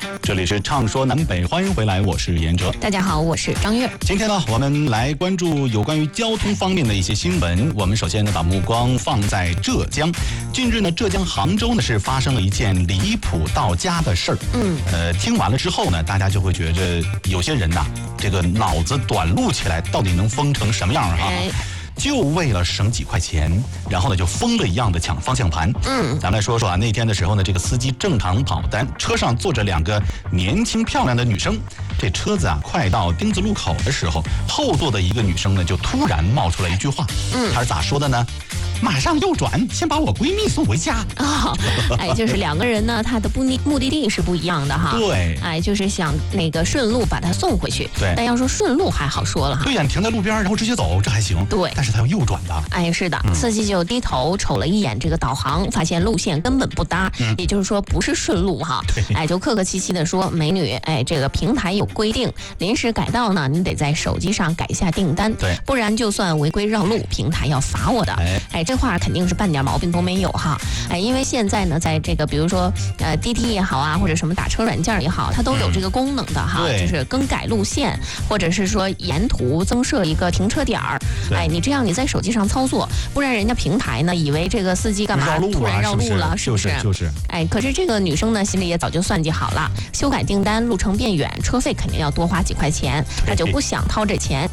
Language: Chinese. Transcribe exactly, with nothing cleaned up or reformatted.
这里是畅说南北，欢迎回来，我是严哲。 大家好，我是张悦。 今天呢，我们来关注有关于交通方面的一些新闻。我们首先呢，把目光放在浙江。近日呢，浙江杭州呢是发生了一件离谱到家的事儿。嗯，呃，听完了之后呢，大家就会觉着有些人呐，这个脑子短路起来，到底能疯成什么样哈？哎就为了省几块钱，然后呢就疯了一样的抢方向盘。嗯，咱们来说说啊，那天的时候呢，这个司机正常跑单，车上坐着两个年轻漂亮的女生。这车子啊，快到丁字路口的时候，后座的一个女生呢，就突然冒出来一句话。嗯，她是咋说的呢？马上右转，先把我闺蜜送回家。 哦，哎，就是两个人呢，他的目的目的地是不一样的哈。 对， 哎，就是想那个顺路把他送回去。 对， 但要说顺路还好说了哈。 对呀，你停在路边，然后直接走，这还行。 对， 但是他要右转的。 哎，是的，司机就低头瞅了一眼这个导航，发现路线根本不搭，嗯、也就是说不是顺路哈。哎，就客客气气的说，美女，哎，这个平台有规定，临时改道呢，你得在手机上改一下订单， 对， 不然就算违规绕路，平台要罚我的。哎，哎，这话肯定是半点毛病都没有哈。哎，因为现在呢，在这个比如说呃滴滴也好啊，或者什么打车软件也好，它都有这个功能的哈，嗯、就是更改路线，或者是说沿途增设一个停车点儿。哎，你这样你在手机上操作，不然人家平台呢以为这个司机干嘛、啊、突然绕路了，是不是？ 就是。 哎，可是这个女生呢心里也早就算计好了，修改订单路程变远，车费肯定要多花几块钱，她就不想掏这钱。